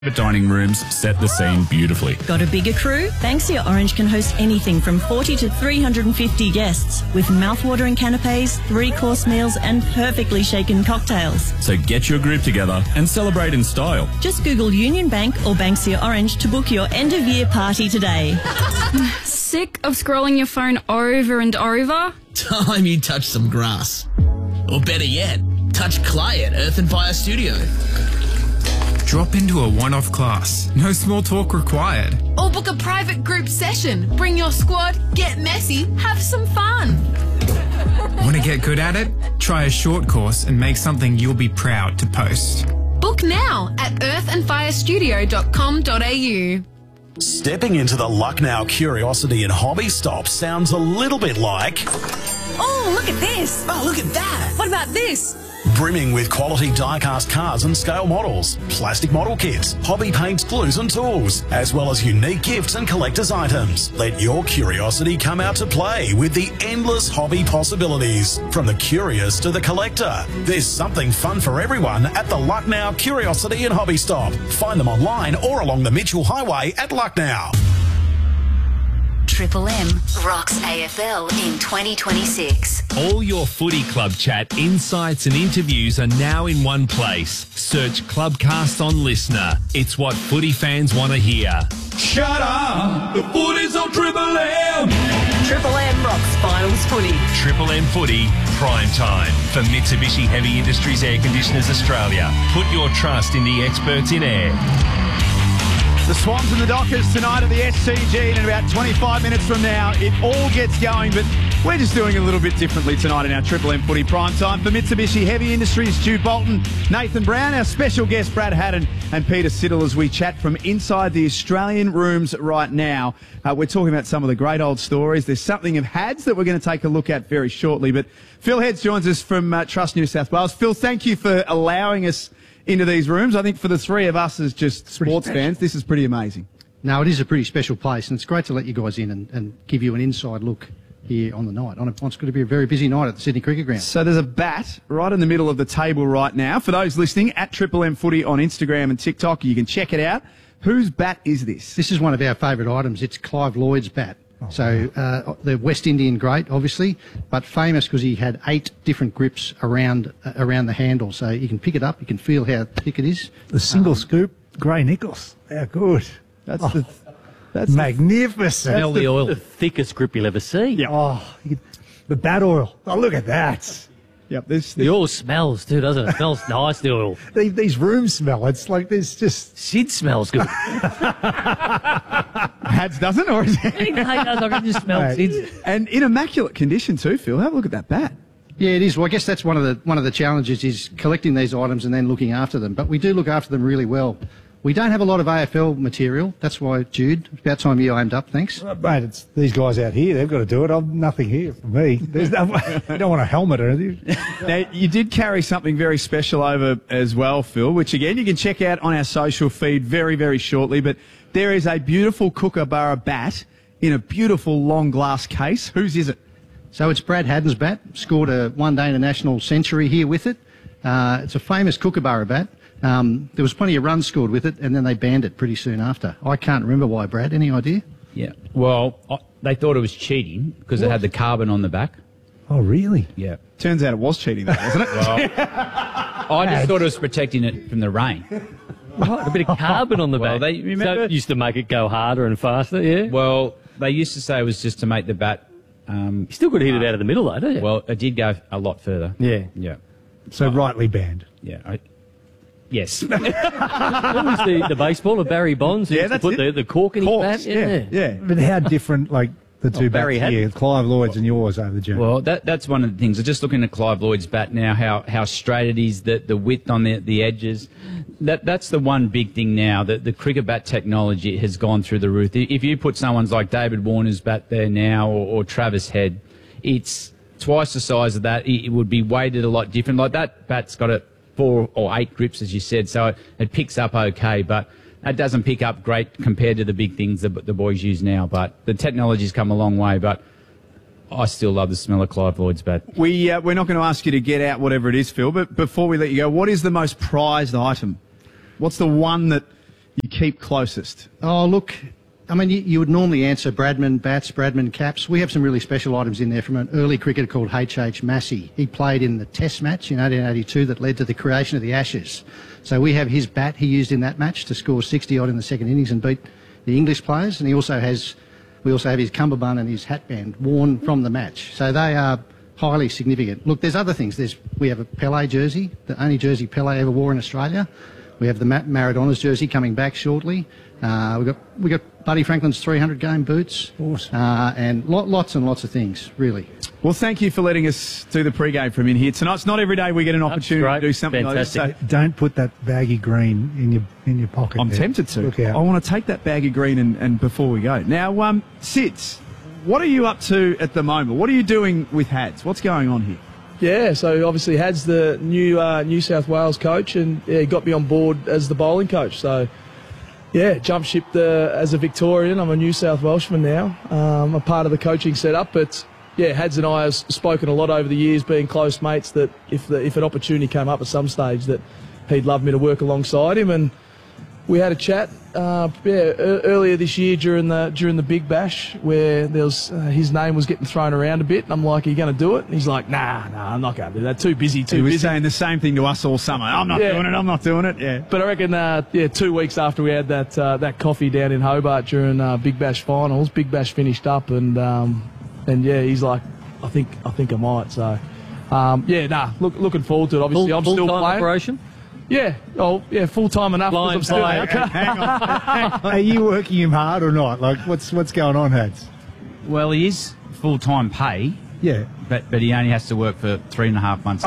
The dining rooms set the scene beautifully. Got a bigger crew? Banksia Orange can host anything from 40 to 350 guests with mouth-watering canapes, 3-course meals and perfectly shaken cocktails. So get your group together and celebrate in style. Just Google Union Bank or Banksia Orange to book your end-of-year party today. Sick of scrolling your phone over and over? Time you touch some grass. Or better yet, touch clay at Earth and Fire Studio. Drop into a one-off class. No small talk required. Or book a private group session. Bring your squad, get messy, have some fun. Want to get good at it? Try a short course and make something you'll be proud to post. Book now at earthandfirestudio.com.au. Stepping into the Lucknow Curiosity and Hobby Stop sounds a little bit like... Oh, look at this. Oh, look at that. What about this? Brimming with quality die-cast cars and scale models, plastic model kits, hobby paints, glues and tools, as well as unique gifts and collector's items. Let your curiosity come out to play with the endless hobby possibilities. From the curious to the collector, there's something fun for everyone at the Lucknow Curiosity and Hobby Stop. Find them online or along the Mitchell Highway at Lucknow. Triple M rocks AFL in 2026. All your footy club chat, insights and interviews are now in one place. Search Clubcast on Listener. It's what footy fans want to hear. Shut up! The footy's on Triple M! Triple M rocks finals footy. Triple M Footy, prime time. For Mitsubishi Heavy Industries Air Conditioners Australia. Put your trust in the experts in air. The Swans and the Dockers tonight at the SCG, and in about 25 minutes from now, it all gets going, but we're just doing it a little bit differently tonight in our Triple M Footy Prime Time. For Mitsubishi Heavy Industries, Stu Bolton, Nathan Brown, our special guest Brad Haddon and Peter Siddle as we chat from inside the Australian rooms right now. We're talking about some of the great old stories. There's something of Hads that we're going to take a look at very shortly, but Phil Heads joins us from Trust New South Wales. Phil, thank you for allowing us into these rooms. I think for the three of us as just sports fans, this is pretty amazing. No, it is a pretty special place, and it's great to let you guys in and give you an inside look here on the night. It's going to be a very busy night at the Sydney Cricket Ground. So there's a bat right in the middle of the table right now. For those listening, at Triple M Footy on Instagram and TikTok, you can check it out. Whose bat is this? This is one of our favourite items. It's Clive Lloyd's bat. So the West Indian great, obviously, but famous because he had 8 different grips around the handle. So you can pick it up, you can feel how thick it is. The single scoop, Gray Nichols. How good. That's magnificent. Smell the oil. The thickest grip you'll ever see. Yeah. Oh, the bat oil. Oh, look at that. Yep. The oil smells too, doesn't it? It smells nice, the oil. These rooms smell. It's like there's just... Sid smells good. Hads doesn't, or is it? He does. I can just smell Sid's. And in immaculate condition too, Phil. Have a look at that bat. Yeah, it is. Well, I guess that's one of the challenges is collecting these items and then looking after them. But we do look after them really well. We don't have a lot of AFL material. That's why, Jude, it's about time you owned up. Thanks. Mate, it's these guys out here. They've got to do it. I've nothing here for me. There's no, you don't want a helmet or anything. Now, you did carry something very special over as well, Phil, which, again, you can check out on our social feed very, very shortly. But there is a beautiful Kookaburra bat in a beautiful long glass case. Whose is it? So it's Brad Haddon's bat. Scored a one-day international century here with it. It's a famous Kookaburra bat. There was plenty of runs scored with it, and then they banned it pretty soon after. I can't remember why, Brad. Any idea? Yeah. Well, they thought it was cheating because it had the carbon on the back. Oh, really? Yeah. Turns out it was cheating, though, wasn't it? Well, I just thought it was protecting it from the rain. What? A bit of carbon on the back. They remember? So it used to make it go harder and faster, yeah? Well, they used to say it was just to make the bat... you still got to hit it out of the middle, though, don't you? Well, it did go a lot further. Yeah. Yeah. So rightly banned. Yeah. Yes. What was the baseball of Barry Bonds? Yeah, that's put the cork in his bat. Yeah. But how different, like, the two Barry bats here, Haddon. Clive Lloyd's and yours over the journey? Well, that's one of the things. I'm just looking at Clive Lloyd's bat now, how straight it is, the width on the edges. That's the one big thing now, that the cricket bat technology has gone through the roof. If you put someone's like David Warner's bat there now or Travis Head, it's twice the size of that. It would be weighted a lot different. Like that bat's got 4 or 8 grips, as you said, so it picks up okay, but it doesn't pick up great compared to the big things that the boys use now. But the technology's come a long way, but I still love the smell of Clive Lloyd's bat. We're not going to ask you to get out whatever it is, Phil, but before we let you go, what is the most prized item? What's the one that you keep closest? Oh, look, I mean, you would normally answer Bradman bats, Bradman caps. We have some really special items in there from an early cricketer called H.H. Massey. He played in the Test match in 1882 that led to the creation of the Ashes. So we have his bat he used in that match to score 60-odd in the second innings and beat the English players. And we also have his cummerbund and his hatband worn from the match. So they are highly significant. Look, there's other things. We have a Pelé jersey, the only jersey Pelé ever wore in Australia. We have the Maradona's jersey coming back shortly. We got Buddy Franklin's 300-game boots. Awesome. And lots and lots of things, really. Well, thank you for letting us do the pre-game from in here tonight. It's not every day we get an opportunity to do something Fantastic. like this. So Don't put that baggy green in your pocket. I'm there. tempted to. Look out. I want to take that bag of green and before we go. Now, Sids, what are you up to at the moment? What are you doing with Hads? What's going on here? Yeah, so obviously Had's the new New South Wales coach, and he got me on board as the bowling coach. So, yeah, jump ship as a Victorian. I'm a New South Welshman now. I'm a part of the coaching setup, but yeah, Hads and I have spoken a lot over the years, being close mates, that if an opportunity came up at some stage, that he'd love me to work alongside him. And we had a chat earlier this year during the Big Bash, where there was his name was getting thrown around a bit, and I'm like, "Are you going to do it?" And he's like, "Nah, I'm not going to do that. Too busy, too busy." He was saying the same thing to us all summer. I'm not doing it. Yeah. But I reckon, 2 weeks after we had that coffee down in Hobart during Big Bash finals, Big Bash finished up, and yeah, he's like, I think I might. So, looking forward to it. Obviously, I'm still playing. Operation? Yeah. Oh, yeah. Full time enough. I'm still. Hang on. Are you working him hard or not? Like, what's going on, Hads? Well, he is full-time pay. Yeah. But he only has to work for 3.5 months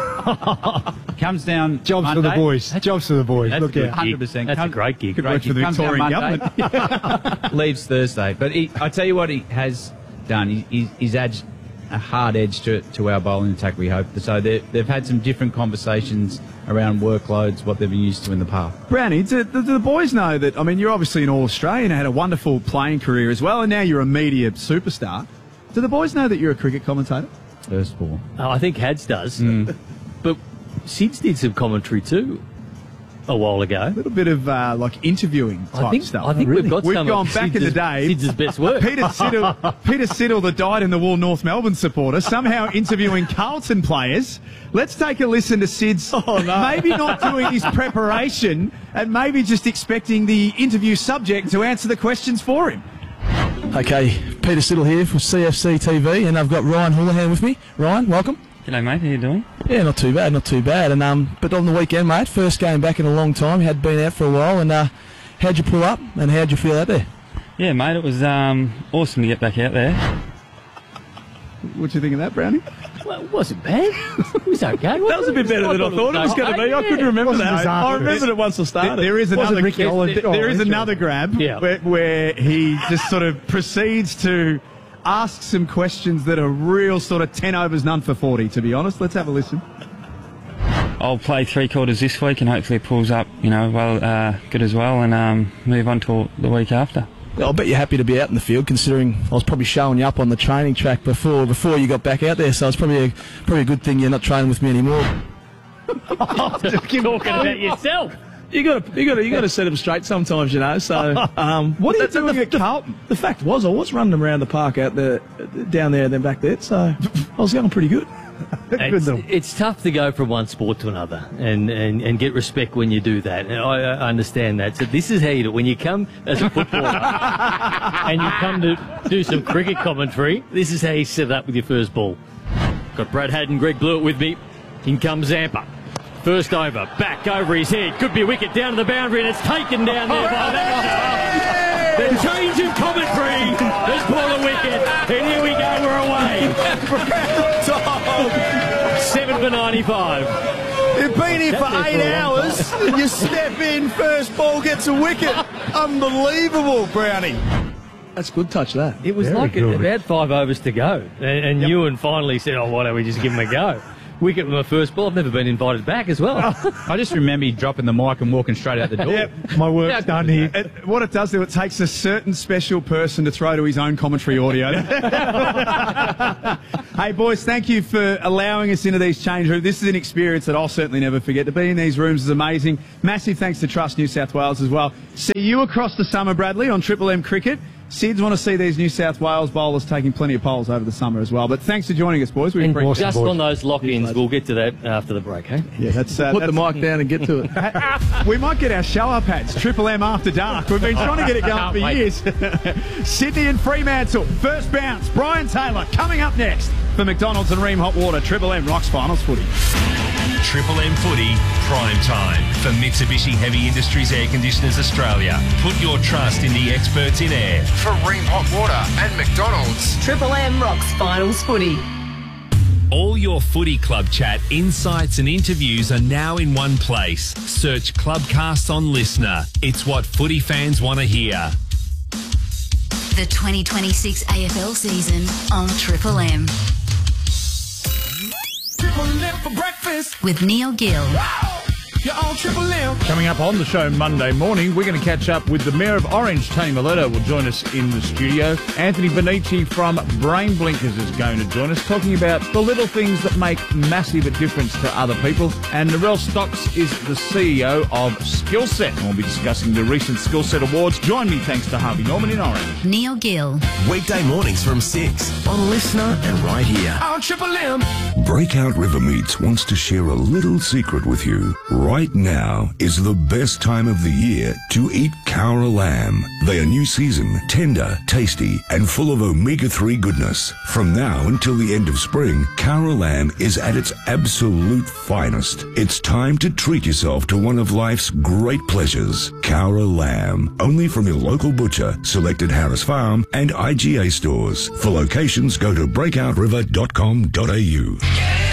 a year. Comes down Jobs Monday. for the boys. Jobs for the boys. That's Look a good out. gig. 100%. That's a great gig. Good work for the Comes down Victorian Monday, government. leaves Thursday. But I tell you what he has done. He's added a hard edge to our bowling attack, we hope. So they've had some different conversations around workloads, what they've been used to in the past. Brownie, do the boys know that, I mean, you're obviously an All-Australian, had a wonderful playing career as well, and now you're a media superstar. Do the boys know that you're a cricket commentator? First ball. Oh, I think Hads does. But Sids did some commentary too a while ago. A little bit of like interviewing type stuff. I think we've got some gone of back in the day. Sids' best work. Peter Siddle, the dyed-in-the-wool North Melbourne supporter, somehow interviewing Carlton players. Let's take a listen to Sid's. Maybe not doing his preparation, and maybe just expecting the interview subject to answer the questions for him. Okay, Peter Siddle here from CFC TV, and I've got Ryan Houlihan with me. Ryan, welcome. G'day, mate. How you doing? Yeah, not too bad, not too bad. And but on the weekend, mate, first game back in a long time. You had been out for a while, and how'd you pull up, and how'd you feel out there? Yeah, mate, it was awesome to get back out there. What do you think of that, Brownie? Well, it wasn't bad. It was okay. That was a bit better than I thought it was going to be. I couldn't remember that. I remembered it once I started. There is another grab where he just sort of proceeds to ask some questions that are real sort of 10 overs, none for 40, to be honest. Let's have a listen. I'll play 3 quarters this week and hopefully it pulls up, good as well, and move on to the week after. I'll bet you're happy to be out in the field, considering I was probably showing you up on the training track before you got back out there. So it's probably a good thing you're not training with me anymore. Talking about yourself. You got to set them straight sometimes, you know. So what are you doing at Carlton? The fact was, I was running them around the park out there, down there, and then back there. So I was going pretty good. It's tough to go from one sport to another and get respect when you do that. And I understand that. So this is how you do it. When you come as a footballer and you come to do some cricket commentary, this is how you set it up with your first ball. Got Brad Haddon, Greg Blewett with me. In comes Zampa. First over, back over his head. Could be a wicket down to the boundary, and it's taken down there by that. The change of commentary has brought a wicket, and here we go, we're away. 7 for 95. You've been here for 8 hours, and you step in, first ball gets a wicket. Unbelievable, Brownie. That's a good touch, that. It was like about 5 overs to go, and Ewan finally said, "Oh, why don't we just give him a go?" wicket with my first ball. I've never been invited back as well. I just remember you dropping the mic and walking straight out the door. Yep. My work's done here. What it does do, it takes a certain special person to throw to his own commentary audio. Hey, boys, thank you for allowing us into these change rooms. This is an experience that I'll certainly never forget. To be in these rooms is amazing. Massive thanks to Trust New South Wales as well. See you across the summer, Bradley, on Triple M Cricket. Sids want to see these New South Wales bowlers taking plenty of polls over the summer as well. But thanks for joining us, boys. We appreciate Just on those lock-ins, we'll get to that after the break, eh? Yeah, that's Put the mic down and get to it. We might get our show up hats, Triple M After Dark. We've been trying to get it going for years. Sydney and Fremantle, first bounce. Brian Taylor coming up next for McDonald's and Ream Hot Water. Triple M Rocks Finals Footy. Triple M Footy, prime time for Mitsubishi Heavy Industries Air Conditioners Australia. Put your trust in the experts in air. For Ream Hot Water and McDonald's. Triple M Rocks Finals Footy. All your footy club chat, insights and interviews are now in one place. Search Clubcast on Listener. It's what footy fans want to hear. The 2026 AFL season on Triple M. Triple M for breakfast. With Neil Gill. You're on Triple M. Coming up on the show Monday morning, we're going to catch up with the Mayor of Orange, Tony Miletto, will join us in the studio. Anthony Benici from Brain Blinkers is going to join us, talking about the little things that make massive difference to other people. And Narelle Stocks is the CEO of Skillset, and we'll be discussing the recent Skillset Awards. Join me, thanks to Harvey Norman in Orange. Neil Gill. Weekday mornings from 6 on Listener and right here. On Triple M. Breakout River Meats wants to share a little secret with you. Right now is the best time of the year to eat Cowra lamb. They are new season, tender, tasty, and full of omega-3 goodness. From now until the end of spring, Cowra lamb is at its absolute finest. It's time to treat yourself to one of life's great pleasures. Cowra lamb, only from your local butcher, selected Harris Farm and IGA stores. For locations, go to breakoutriver.com.au.